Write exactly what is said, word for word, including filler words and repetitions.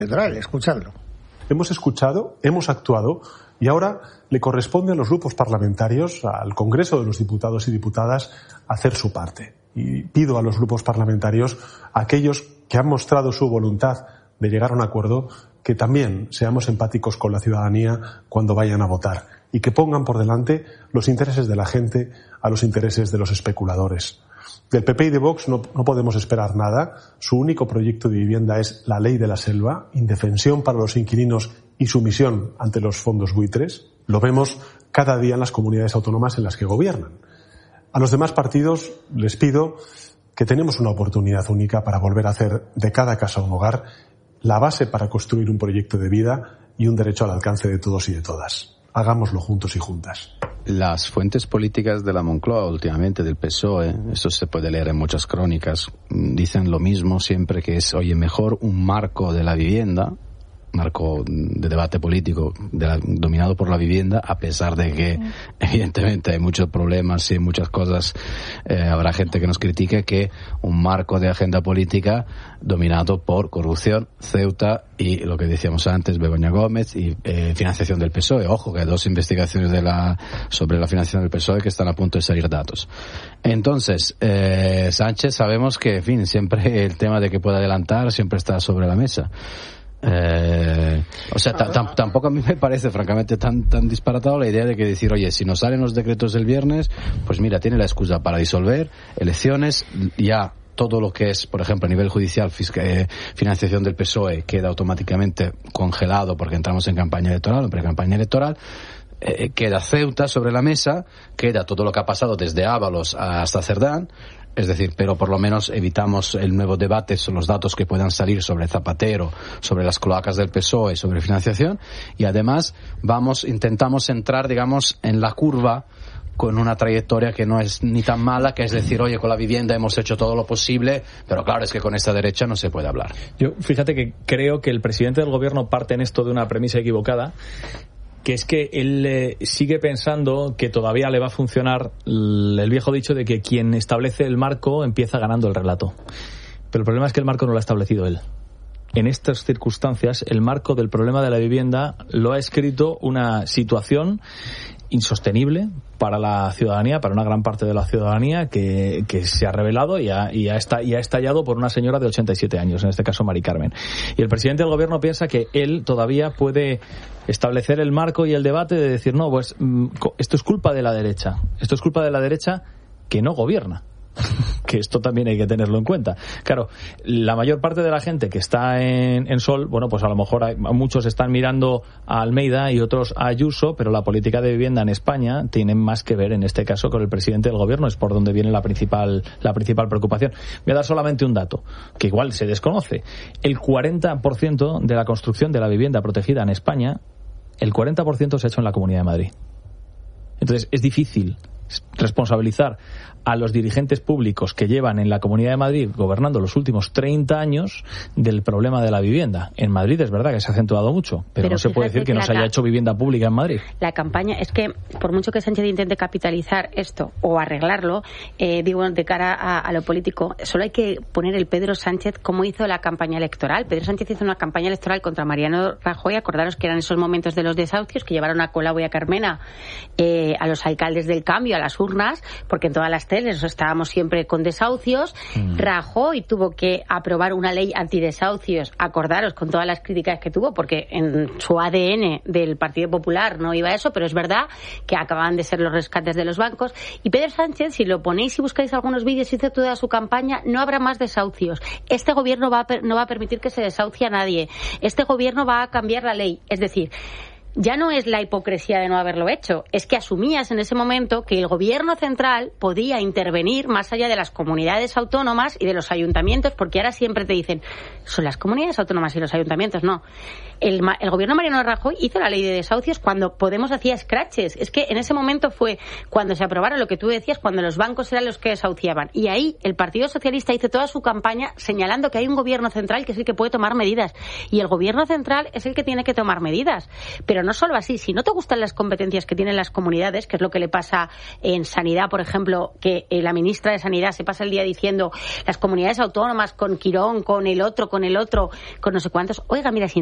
Central, escuchadlo. Hemos escuchado, hemos actuado y ahora le corresponde a los grupos parlamentarios, al Congreso de los Diputados y Diputadas, hacer su parte. Y pido a los grupos parlamentarios, a aquellos que han mostrado su voluntad de llegar a un acuerdo, que también seamos empáticos con la ciudadanía cuando vayan a votar y que pongan por delante los intereses de la gente a los intereses de los especuladores. Del P P y de Vox no, no podemos esperar nada. Su único proyecto de vivienda es la ley de la selva, indefensión para los inquilinos y sumisión ante los fondos buitres. Lo vemos cada día en las comunidades autónomas en las que gobiernan. A los demás partidos les pido que tenemos una oportunidad única para volver a hacer de cada casa un hogar, la base para construir un proyecto de vida y un derecho al alcance de todos y de todas. Hagámoslo juntos y juntas. Las fuentes políticas de la Moncloa últimamente, del P S O E, esto se puede leer en muchas crónicas, dicen lo mismo siempre, que es, oye, mejor un marco de la vivienda, marco de debate político de la, dominado por la vivienda, a pesar de que sí, evidentemente hay muchos problemas y muchas cosas, eh, habrá gente que nos critique, que un marco de agenda política dominado por corrupción, Ceuta y lo que decíamos antes, Begoña Gómez, y eh, financiación del P S O E. Ojo, que hay dos investigaciones de la, sobre la financiación del P S O E que están a punto de salir datos. Entonces, eh, Sánchez, sabemos que, en fin, siempre el tema de que pueda adelantar siempre está sobre la mesa. Eh, o sea, t- t- tampoco a mí me parece francamente tan tan disparatado la idea de que decir, oye, si nos salen los decretos el viernes, pues mira, tiene la excusa para disolver elecciones, ya todo lo que es, por ejemplo, a nivel judicial, fisca- eh, financiación del P S O E queda automáticamente congelado porque entramos en campaña electoral o pre-campaña electoral. Eh, queda Ceuta sobre la mesa, queda todo lo que ha pasado desde Ábalos hasta Cerdán. Es decir, pero por lo menos evitamos el nuevo debate sobre los datos que puedan salir sobre Zapatero, sobre las cloacas del P S O E, sobre financiación, y además vamos, intentamos entrar, digamos, en la curva con una trayectoria que no es ni tan mala, que es decir, oye, con la vivienda hemos hecho todo lo posible, pero claro, es que con esta derecha no se puede hablar. Yo, fíjate que creo que el presidente del gobierno parte en esto de una premisa equivocada, que es que él eh, sigue pensando que todavía le va a funcionar el viejo dicho de que quien establece el marco empieza ganando el relato. Pero el problema es que el marco no lo ha establecido él. En estas circunstancias, el marco del problema de la vivienda lo ha escrito una situación insostenible para la ciudadanía, para una gran parte de la ciudadanía, que, que se ha revelado y ha, y, ha esta, y ha estallado por una señora de ochenta y siete años, en este caso Mari Carmen. Y el presidente del gobierno piensa que él todavía puede establecer el marco y el debate de decir, no, pues esto es culpa de la derecha, esto es culpa de la derecha que no gobierna. Que esto también hay que tenerlo en cuenta. Claro, la mayor parte de la gente que está en, en Sol, bueno, pues a lo mejor hay, muchos están mirando a Almeida y otros a Ayuso, pero la política de vivienda en España tiene más que ver, en este caso, con el presidente del gobierno. Es por donde viene la principal, la principal preocupación. Voy a dar solamente un dato, que igual se desconoce. El cuarenta por ciento de la construcción de la vivienda protegida en España, el cuarenta por ciento se ha hecho en la Comunidad de Madrid. Entonces, es difícil responsabilizar a los dirigentes públicos que llevan en la Comunidad de Madrid gobernando los últimos treinta años del problema de la vivienda. En Madrid es verdad que se ha acentuado mucho, pero, pero no se puede decir que, que no se haya hecho vivienda pública en Madrid. La campaña, es que por mucho que Sánchez intente capitalizar esto o arreglarlo, eh, digo, de cara a, a lo político, solo hay que poner el Pedro Sánchez como hizo la campaña electoral. Pedro Sánchez hizo una campaña electoral contra Mariano Rajoy, acordaros que eran esos momentos de los desahucios que llevaron a Colau y a Carmena, eh, a los alcaldes del cambio, a las urnas, porque en todas las teles estábamos siempre con desahucios. Mm. Rajoy tuvo que aprobar una ley antidesahucios, acordaros, con todas las críticas que tuvo, porque en su A D N del Partido Popular no iba eso, pero es verdad que acababan de ser los rescates de los bancos. Y Pedro Sánchez, si lo ponéis y buscáis algunos vídeos, hizo toda su campaña, no habrá más desahucios. Este gobierno va a per- no va a permitir que se desahucie a nadie. Este gobierno va a cambiar la ley. Es decir, ya no es la hipocresía de no haberlo hecho, es que asumías en ese momento que el gobierno central podía intervenir más allá de las comunidades autónomas y de los ayuntamientos, porque ahora siempre te dicen, son las comunidades autónomas y los ayuntamientos. No. El, el gobierno Mariano Rajoy hizo la ley de desahucios cuando Podemos hacía scratches. Es que en ese momento fue cuando se aprobaron lo que tú decías, cuando los bancos eran los que desahuciaban. Y ahí el Partido Socialista hizo toda su campaña señalando que hay un gobierno central que es el que puede tomar medidas. Y el gobierno central es el que tiene que tomar medidas. Pero Pero no solo así, si no te gustan las competencias que tienen las comunidades, que es lo que le pasa en Sanidad, por ejemplo, que eh, la ministra de Sanidad se pasa el día diciendo las comunidades autónomas con Quirón, con el otro, con el otro, con no sé cuántos. Oiga, mira, si